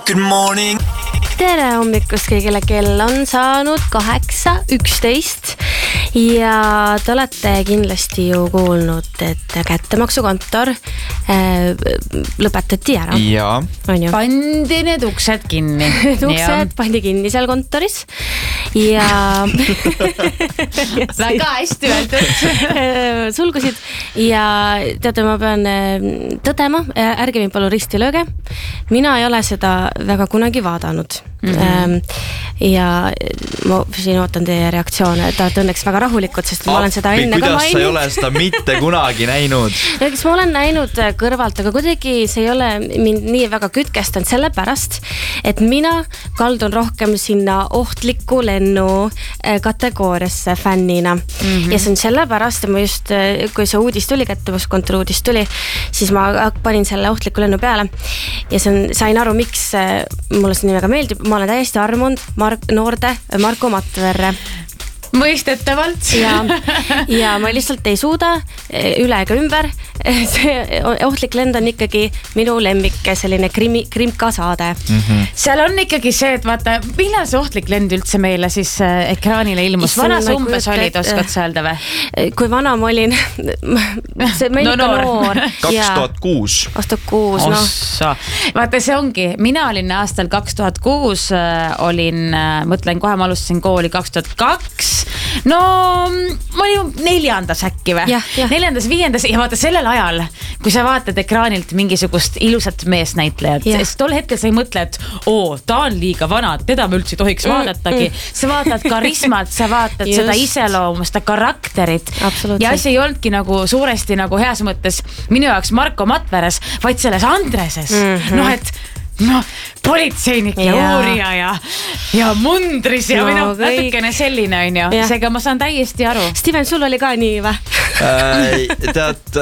Good morning. Tere hommikust kõigile, kell on saanud 8:11 ja te olete kindlasti ju kuulnud, et kättemaksukontor lõpetati ära. Jaa. Pandi need uksed kinni. Uksed pandi kinni seal kontoris ja väga hästi öeldud. Sulgusid ja teate, ma pean tõdema, ärge mind palun risti lööge. Mina ei ole seda väga kunagi vaadanud. Ja ma siin ootan teie reaktsioone, et olete õnneks väga rahulikud, sest ma olen seda enne ka maininud. Kuidas sa ei ole seda mitte kunagi näinud? Kas ma olen näinud kõrvalt, aga kuidagi see ei ole mind nii väga kütkestanud sellepärast, et mina kaldun rohkem sinna ohtliku lennu kategooriasse fännina. Ja see on sellepärast, et ma just, kui see uudis tuli, kättemaksukontori uudis tuli, siis ma panin selle ohtliku lennu peale ja sain aru, miks mulle see nii väga meeldib. Ma olen täiesti armunud noorde Marko Matverre. Mõistetavalt. Ja ma lihtsalt ei suuda üle ega ümber. See ohtlik lend on ikkagi minu lemmik, selline krimka saade. Seal on ikkagi see, et vaata, millal see ohtlik lend üldse meile siis ekraanile ilmus? Vana sa umbes olid, oskad sa öelda või? Kui vana ma olin? Meil ikka noor. 2006. 2006, Vaata, see ongi. Mina olin aastal 2006, mõtlen kohe, ma alustasin kooli 2002. No, ma olin 4. äkki või? 4., 5. ja vaata sellel ajal, kui sa vaatad ekraanilt mingisugust ilusat meesnäitlejat, siis tol hetkel sa ei mõtle, et ta on liiga vana, teda me üldse ei tohiks vaadatagi. Sa vaatad karismat, sa vaatad seda iseloomu, seda karakterit. Ja asi ei olnudki nagu suuresti nagu heas mõttes minu jaoks Marko Matveres, vaid selles Andreses. Politseinik ja uurija ja mundris ja natukene selline on ju. Seega ma saan täiesti aru. Steven, sul oli ka nii või? Tead,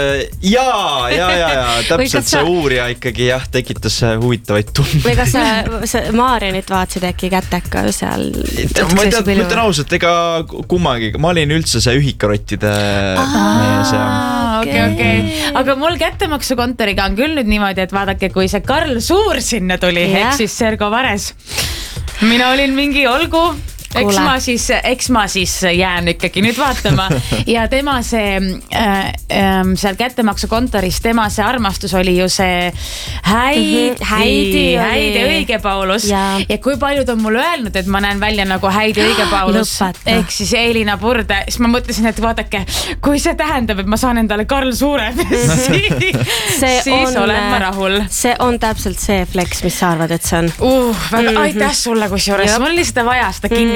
täpselt see uurija ikkagi tekitas huvitavaid tunne. Või kas sa Maarianit vaatsid äkki käteka seal? Ma ütlen ausalt, ega kummagi. Ma olin üldse see ühikarottide mees. Okay. Aga mul kättemaksukontoriga on küll nüüd niimoodi, et vaadake, kui see Karl Suur sinna tuli, ehk siis Sergo Vares. Mina olin mingi olgu. Eks ma siis jään ikkagi nüüd vaatama ja tema see seal kättemaksukontoris, tema see armastus oli ju see Häidi Õige Paulus ja kui paljud on mulle öelnud, et ma näen välja nagu Häidi Õige Paulus ehk siis Elina Purde, siis ma mõtlesin, et vaadake, kui see tähendab, et ma saan endale Karl Suure siis olen ma rahul. See on täpselt see flex, mis sa arvad, et see on? Väga aitäh sulle kusjuures, mul lihtsalt vaja seda kinni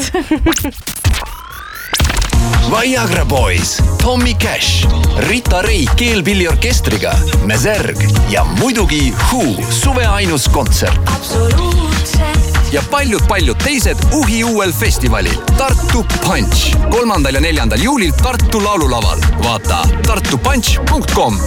Viagra Boys, Tommy Cash, Rita Ray keelpilliorkestriga, Nezerg ja muidugi Who, suve ainus kontsert. Ja paljud teised Uhi uuel festivalil Tartu Punch 3. ja 4. juulil Tartu laululaval. Vaata tartupunch.com.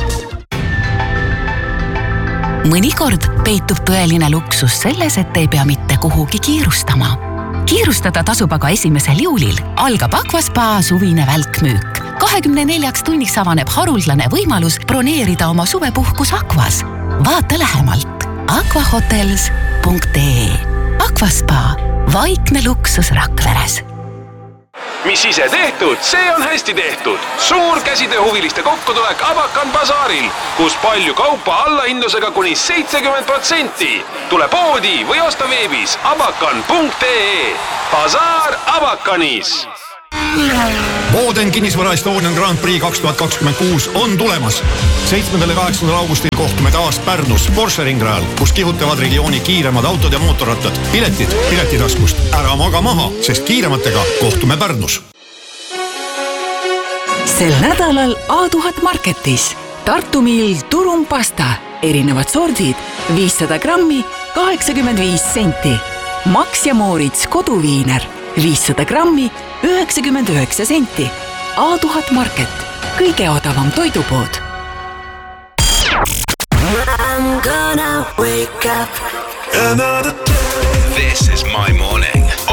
Mõnikord peitub tõeline luksus selles, et ei pea mitte kuhugi kiirustama. Kiirustada tasub aga 1. juulil algab Aquaspa suvine välkmüük. 24 tunniks avaneb haruldane võimalus broneerida oma suvepuhkus Aquas. Vaata lähemalt aquahotels.ee. Aquaspa, vaikne luksus Rakveres. Mis ise tehtud, see on hästi tehtud. Suur käsitööhuviliste kokkutulek Abakan Bazaaril, kus palju kaupa allahindlusega kuni 70%. Tule poodi või osta veebis abakan.ee. Bazaar Abakanis. Boden Kinnisvara Estonian Grand Prix 2026 on tulemas. 7. ja 8. augustil kohtume taas Pärnus Porsche ringrajal, kus kihutavad regiooni kiiremad autod ja mootorrattad. Piletitaskust ära maga maha, sest kiirematega kohtume Pärnus. Sel nädalal A1000 Marketis Tartu Mill turumpasta, erinevad sordid, 500 grammi, 85 senti. Max ja Moritz koduviiner, 500 grammi, 99 senti. A1000 Market, kõige odavam toidupood. I'm gonna wake up another day.